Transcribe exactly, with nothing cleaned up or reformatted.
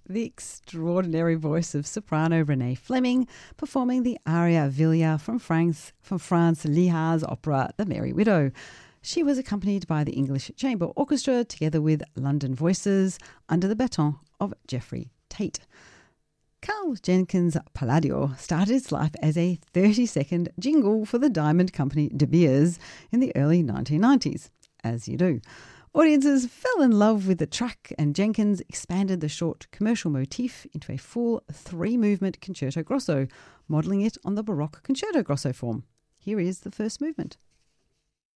the extraordinary voice of soprano Renee Fleming performing the aria Vilja from France, from Franz Liszt's opera The Merry Widow. She was accompanied by the English Chamber Orchestra together with London Voices under the baton of Geoffrey Tate. Carl Jenkins Palladio started its life as a thirty-second jingle for the Diamond Company De Beers in the early nineteen nineties, as you do. Audiences fell in love with the track, and Jenkins expanded the short commercial motif into a full three-movement concerto grosso, modelling it on the Baroque concerto grosso form. Here is the first movement.